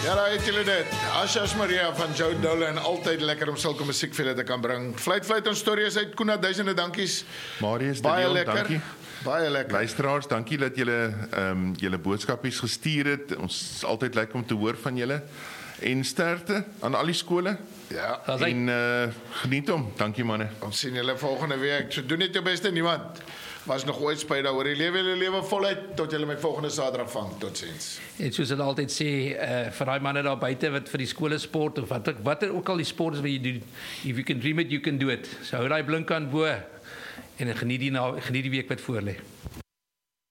Ja, daar het julle dit. Asha's Maria van Joe Dolan, altyd lekker om sulke musiek vir julle te kan bring. Fluit en stories uit Koena, duisende dankies. Marius, Baie Daniel, lekker. dankie. Baie lekker. Luisteraars, dankie dat julle julle boodskapies gestuur het. Ons is altyd lekker om te hoor van julle. En sterkte aan al die skole. Ja, En geniet hom. Dankie manne. ons sien julle volgende week. So doen net jou beste, niemand was nog ooit spyt daaroor. Lewe julle lewe voluit tot julle my volgende Saterdag vang. Totsiens. En soos hulle altyd sê, vir daai manne daar buite wat vir die skole sport of wat ook al die sport is wat jy doen, if you can dream it, you can do it. So hou daai blink aan bo en geniet die week wat voor lê.